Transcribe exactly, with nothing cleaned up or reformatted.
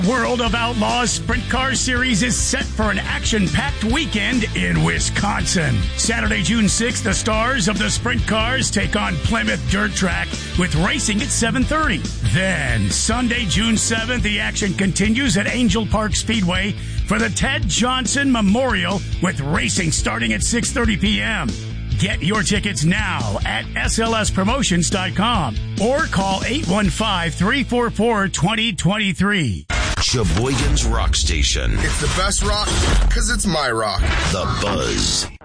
World of Outlaws Sprint Car Series is set for an action-packed weekend in Wisconsin. Saturday, June sixth, the stars of the sprint cars take on Plymouth Dirt Track with racing at seven thirty. Then, Sunday, June seventh, the action continues at Angel Park Speedway for the Ted Johnson Memorial with racing starting at six thirty p.m. Get your tickets now at S L S promotions dot com or call eight one five, three four four, two zero two three. Sheboygan's Rock Station. It's the best rock because it's my rock. The Buzz.